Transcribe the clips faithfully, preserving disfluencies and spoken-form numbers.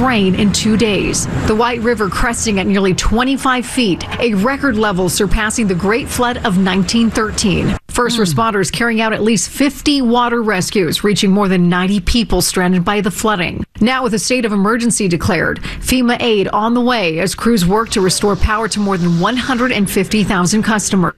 rain in two days. The White River cresting at nearly twenty-five feet, a record level surpassing the Great Flood of nineteen thirteen. First responders carrying out at least fifty water rescues, reaching more than ninety people stranded by the flooding. Now with a state of emergency declared, FEMA aid on the way as crews work to restore power to more than one hundred fifty thousand customers.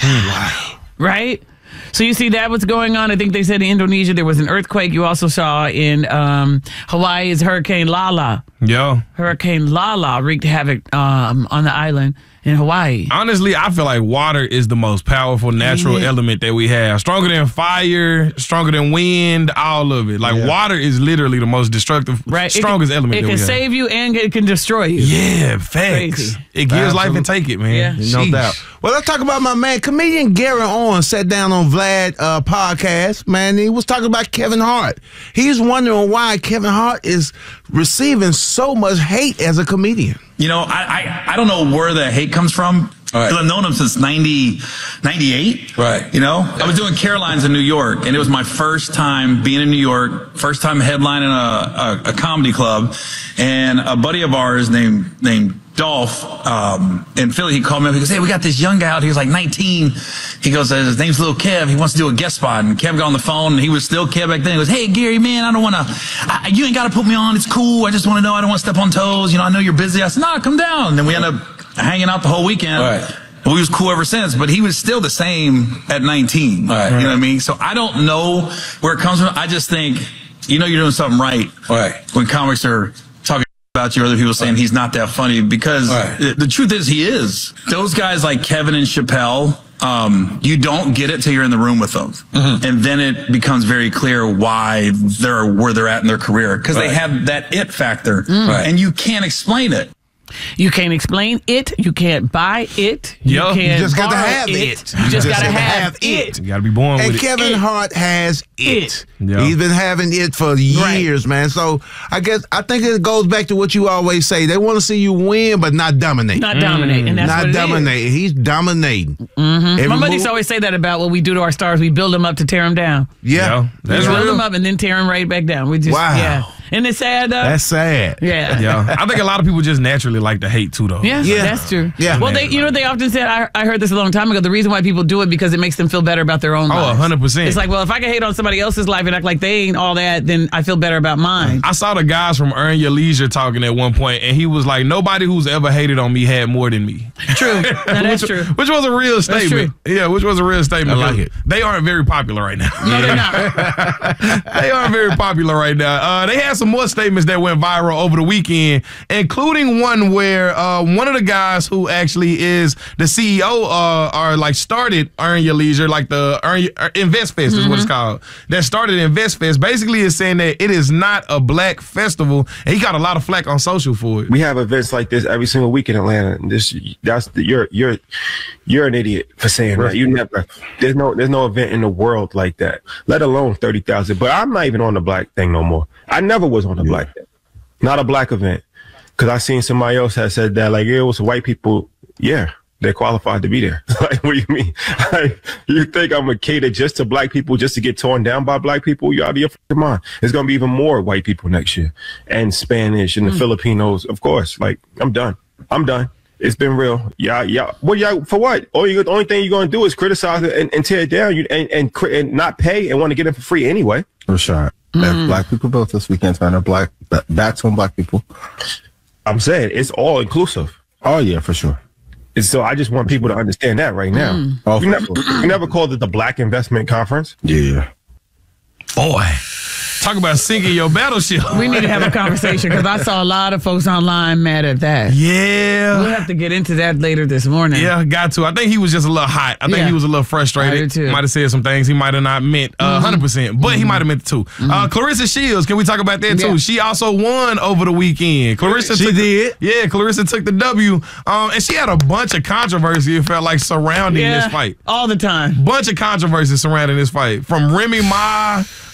Wow. Right? So you see that what's going on. I think they said in Indonesia there was an earthquake. You also saw in um, Hawaii is Hurricane Lala. Yo. Hurricane Lala wreaked havoc um, on the island in Hawaii. Honestly, I feel like water is the most powerful natural mm-hmm. element that we have. Stronger than fire, stronger than wind, all of it. Like yeah. water is literally the most destructive, right. strongest it can, element it that we have. It can save you and it can destroy you. Yeah, facts. Crazy. It gives Absolutely. life and take it, man. Yeah. No doubt. Well, let's talk about my man. Comedian Gary Owens sat down on Vlad uh, podcast, man. He was talking about Kevin Hart. He's wondering why Kevin Hart is receiving so much hate as a comedian. You know, I, I, I don't know where the hate comes from. Because right. I've known him since ninety, ninety-eight. Right. You know, I was doing Caroline's in New York, and it was my first time being in New York, first time headlining a, a, a comedy club. And a buddy of ours named, named Dolph, um, in Philly, he called me up. He goes, hey, we got this young guy out. He was like nineteen. He goes, his name's Lil Kev. He wants to do a guest spot. And Kev got on the phone, and he was still Kev back then. He goes, hey, Gary, man, I don't want to, you ain't got to put me on. It's cool. I just want to know. I don't want to step on toes. You know, I know you're busy. I said, nah, come down. And then we end up hanging out the whole weekend. Right. We was cool ever since, but he was still the same at nineteen. Right. You know what I mean? So I don't know where it comes from. I just think, you know, you're doing something right. Right. When comics are talking about you, other people saying he's not that funny, because right. the, the truth is he is. Those guys like Kevin and Chappelle, um, you don't get it till you're in the room with them. Mm-hmm. And then it becomes very clear why they're where they're at in their career, because right. they have that it factor, mm. right. and you can't explain it. You can't explain it. You can't buy it. You, Yo, can't you just got to have it. it. You, you just, just got to have, have it. You got to be born and with it. And Kevin it. Hart has it. it. Yep. He's been having it for years, right. man. So I guess I think it goes back to what you always say. They want to see you win, but not dominate. Not mm. dominate. And that's not what dominate. It is. He's dominating. Mm-hmm. My buddies always say that about what we do to our stars. We build them up to tear them down. Yeah. yeah. That's we real. build them up and then tear them right back down. We just, wow. Yeah. Isn't it sad, though? That's sad. Yeah. yeah. I think a lot of people just naturally like to hate, too, though. Yeah, yeah. That's true. Yeah. Well, they, you know what they often said? I, I heard this a long time ago. The reason why people do it because it makes them feel better about their own oh, lives. one hundred percent. It's like, well, if I can hate on somebody else's life and act like they ain't all that, then I feel better about mine. I saw the guys from Earn Your Leisure talking at one point, and he was like, nobody who's ever hated on me had more than me. True. No, that's which, true. Which was a real statement. Yeah, which was a real statement. I like it. They aren't very popular right now. No, they're not. They aren't very popular right now. Uh, they had some more statements that went viral over the weekend, including one where uh, one of the guys who actually is the C E O uh, or like started Earn Your Leisure, like the Earn Your, uh, Invest Fest is mm-hmm. what it's called. That started Invest Fest. Basically, is saying that it is not a black festival, and he got a lot of flack on social for it. We have events like this every single week in Atlanta. And this, that's the, you're you're you're an idiot for saying right. that. You never. There's no there's no event in the world like that. Let alone thirty thousand. But I'm not even on the black thing no more. I never was on the yeah. black thing. Not a black event. Because I seen somebody else that said that, like, yeah, it was white people. Yeah, they're qualified to be there. Like, what do you mean? Like, you think I'm going to cater just to black people just to get torn down by black people? You out of your fucking mind. There's going to be even more white people next year. And Spanish and the mm. Filipinos, of course. Like, I'm done. I'm done. It's been real. Yeah, yeah. Well, yeah, for what? All you, the only thing you're going to do is criticize it and, and tear it down you, and, and, and not pay and want to get it for free anyway. Rashad. Mm. Black people built this weekend, man. Are black bats on black people. I'm saying it's all inclusive. Oh yeah, for sure. And so I just want people to understand that right now. Mm. Oh, we, never, we never called it the Black Investment Conference. Yeah. Boy. Talk about sinking your battleship. We need to have a conversation because I saw a lot of folks online mad at that. Yeah. We'll have to get into that later this morning. Yeah, got to. I think he was just a little hot. I think yeah. he was a little frustrated. Might have said some things he might have not meant uh, mm-hmm. one hundred percent, but mm-hmm. he might have meant it too. Mm-hmm. Uh, Clarissa Shields, can we talk about that too? Yeah. She also won over the weekend. Clarissa She took did. The, yeah, Clarissa took the W. Um, and she had a bunch of controversy, it felt like, surrounding yeah, this fight. All the time. Bunch of controversy surrounding this fight. From Remy Ma.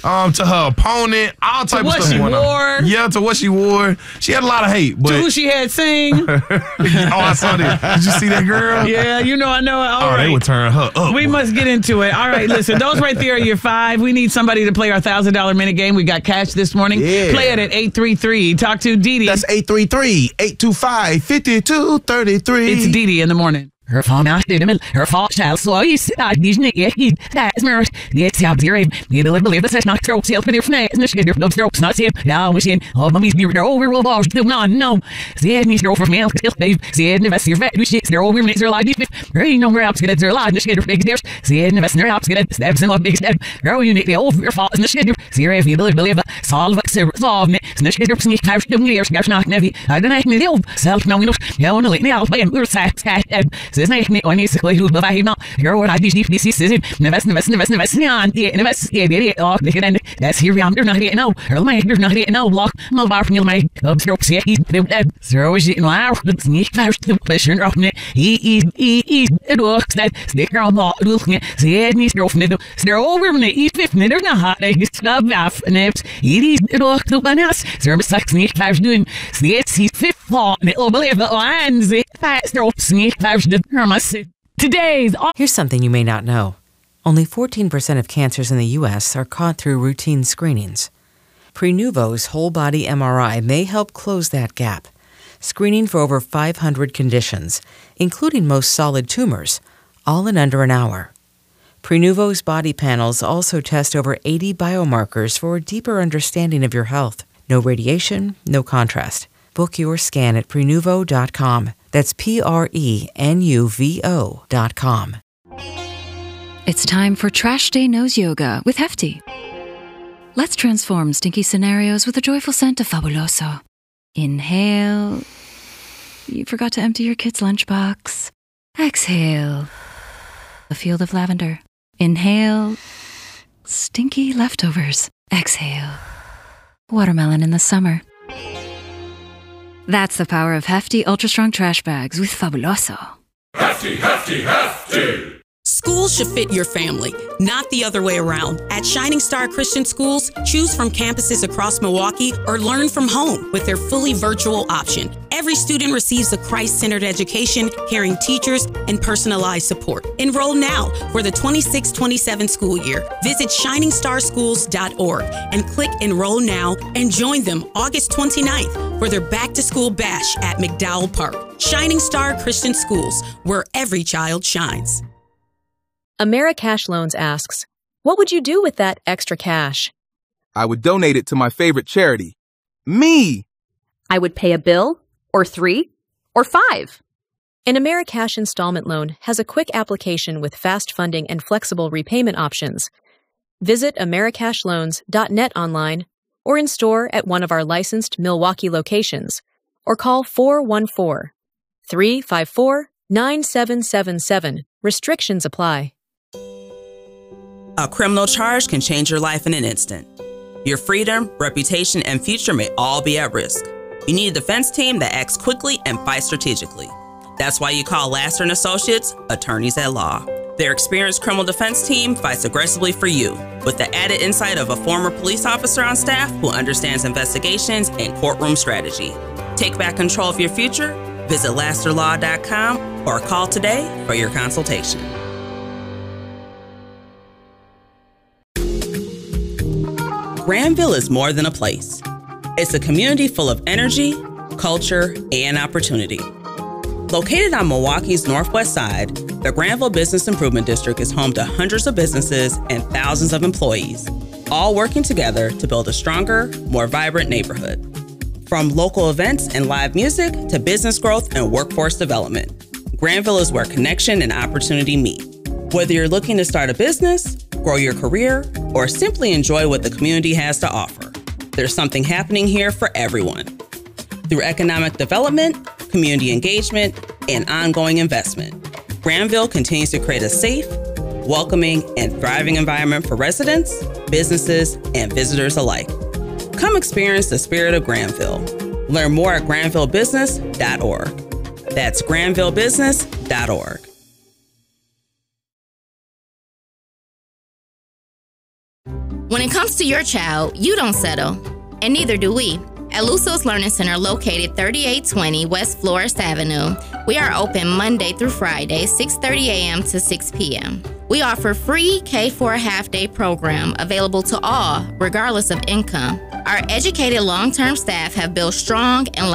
um, to her opponent, all type what of stuff she going wore. on. Yeah, to what she wore. She had a lot of hate. But To who she had sing. oh, I saw that. Did you see that girl? Yeah, you know, I know. All oh, right. they would turn her up. We boy. must get into it. All right, listen, those right there are your five. We need somebody to play our one thousand dollars minute game. We got cash this morning. Yeah. Play it at eight three three. Talk to Dee Dee. That's eight three three, eight two five, five two three three. It's Dee Dee in the morning. Her phone out in the middle, her fault child slows. I need to get that's mirror. It's out there. You don't believe this is not true. Self in your face, and it's no true. Not him. Now, machine. Oh, mommy's near over. We'll watch the non. No. See, needs to go for me. Still, they've seen the best. Your vet, which is their over. Needs their life. There ain't no raps. Get their life. The shit. Big stairs. See, the best. Their raps. Get steps in a big step. Girl, you need the over. Your fault. The shit. See, if you believe, believe, solve it. Solve it. Snitch. Get your sneak. Have some years. Gosh, not heavy. I don't know. The old self. No, we don't. You want to let me out. But we're sad. Says, nice. When he's who the I not you're what I D P C says invest invest invest invest on invest yeah oh they can that's here I'm not here no or my you're not here no block no bar from my stroke see he's zero is in wow sneak fast the pressure of me he he he it works that sticker on the looking see it needs to from zero over me he's fifteen they're not hot they stop off and it's it works the bananas zero six sneak fast doing see it's he's fifth fall and it'll believe it lands it fast stroke sneak fast the must Today's. Here's something you may not know. Only fourteen percent of cancers in the U S are caught through routine screenings. Prenuvo's whole-body M R I may help close that gap, screening for over five hundred conditions, including most solid tumors, all in under an hour. Prenuvo's body panels also test over eighty biomarkers for a deeper understanding of your health. No radiation, no contrast. Book your scan at Prenuvo dot com. That's P R E N U V O dot com. It's time for Trash Day Nose Yoga with Hefty. Let's transform stinky scenarios with a joyful scent of Fabuloso. Inhale. You forgot to empty your kid's lunchbox. Exhale. A field of lavender. Inhale. Stinky leftovers. Exhale. Watermelon in the summer. That's the power of Hefty Ultra Strong Trash Bags with Fabuloso. Hefty, hefty, hefty! Schools should fit your family, not the other way around. At Shining Star Christian Schools, choose from campuses across Milwaukee or learn from home with their fully virtual option. Every student receives a Christ-centered education, caring teachers, and personalized support. Enroll now for the twenty-six twenty-seven school year. Visit shining star schools dot org and click Enroll Now and join them August twenty-ninth for their back-to-school bash at McDowell Park. Shining Star Christian Schools, where every child shines. AmeriCash Loans asks, what would you do with that extra cash? I would donate it to my favorite charity. Me! I would pay a bill, or three, or five. An AmeriCash installment loan has a quick application with fast funding and flexible repayment options. Visit americash loans dot net online or in store at one of our licensed Milwaukee locations, or call four one four, three five four, nine seven seven seven. Restrictions apply. A criminal charge can change your life in an instant. Your freedom, reputation, and future may all be at risk. You need a defense team that acts quickly and fights strategically. That's why you call Laster and Associates, attorneys at law. Their experienced criminal defense team fights aggressively for you, with the added insight of a former police officer on staff who understands investigations and courtroom strategy. Take back control of your future. Visit laster law dot com or call today for your consultation. Granville is more than a place. It's a community full of energy, culture, and opportunity. Located on Milwaukee's northwest side, the Granville Business Improvement District is home to hundreds of businesses and thousands of employees, all working together to build a stronger, more vibrant neighborhood. From local events and live music to business growth and workforce development, Granville is where connection and opportunity meet. Whether you're looking to start a business, grow your career, or simply enjoy what the community has to offer, there's something happening here for everyone. Through economic development, community engagement, and ongoing investment, Granville continues to create a safe, welcoming, and thriving environment for residents, businesses, and visitors alike. Come experience the spirit of Granville. Learn more at granville business dot org. That's granville business dot org. When it comes to your child, you don't settle, and neither do we. At Lusos Learning Center, located thirty-eight twenty West Florist Avenue, we are open Monday through Friday, six thirty a.m. to six p.m. We offer free K four half-day program available to all, regardless of income. Our educated long-term staff have built strong and